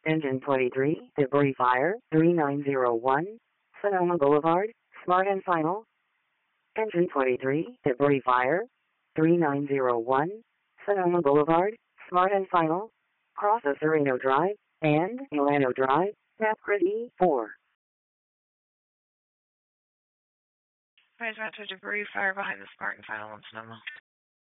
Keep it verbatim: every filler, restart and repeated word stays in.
Engine twenty-three, debris fire, three nine zero one, Sonoma Boulevard, Smart and Final. Engine twenty-three, debris fire, three nine zero one, Sonoma Boulevard, Smart and Final, cross of Sereno Drive, and Milano Drive, Napgrid E four. Rise to debris fire behind the Smart and Final in Sonoma.